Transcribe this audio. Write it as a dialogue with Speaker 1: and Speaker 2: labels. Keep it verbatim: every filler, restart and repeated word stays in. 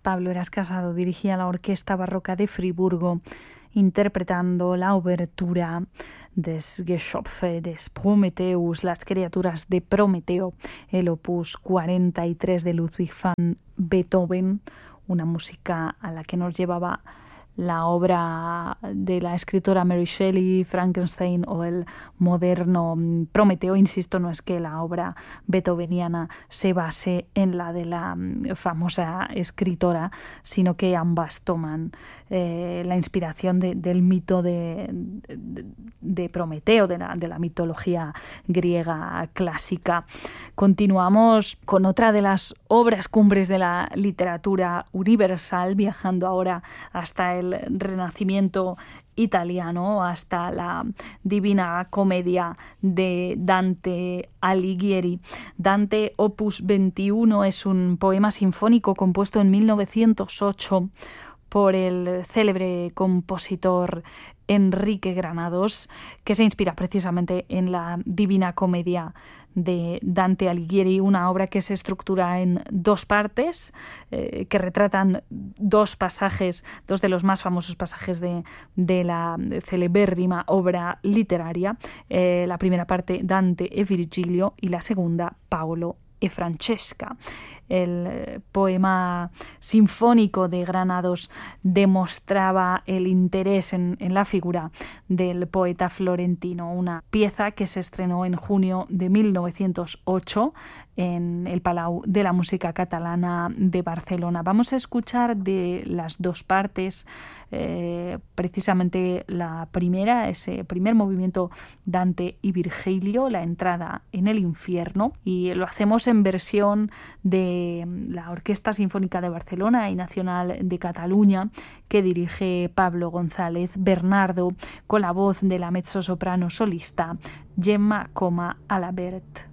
Speaker 1: Pablo Eras Casado dirigía la Orquesta Barroca de Friburgo, interpretando la obertura des Geschöpfe des Prometheus, las criaturas de Prometeo, el opus cuarenta y tres de Ludwig van Beethoven, una música a la que nos llevaba la obra de la escritora Mary Shelley, Frankenstein o el moderno Prometeo. Insisto, no es que la obra beethoveniana se base en la de la famosa escritora, sino que ambas toman eh, la inspiración de, del mito de, de, de Prometeo, de la, de la mitología griega clásica. Continuamos con otra de las obras cumbres de la literatura universal, viajando ahora hasta el Renacimiento italiano, hasta la Divina Comedia de Dante Alighieri. Dante Opus veintiuno es un poema sinfónico compuesto en mil novecientos ocho por el célebre compositor Enrique Granados, que se inspira precisamente en la Divina Comedia de Dante Alighieri, una obra que se estructura en dos partes, eh, que retratan dos pasajes, dos de los más famosos pasajes de, de la celebérrima obra literaria. Eh, la primera parte, Dante e Virgilio, y la segunda, Paolo e Francesca. El poema sinfónico de Granados demostraba el interés en, en la figura del poeta florentino, una pieza que se estrenó en junio de mil novecientos ocho en el Palau de la Música Catalana de Barcelona. Vamos a escuchar de las dos partes, eh, precisamente la primera, ese primer movimiento, Dante y Virgilio, la entrada en el infierno, y lo hacemos en versión de la Orquesta Sinfónica de Barcelona y Nacional de Cataluña, que dirige Pablo González Bernardo, con la voz de la mezzosoprano solista Gemma Coma Alabert.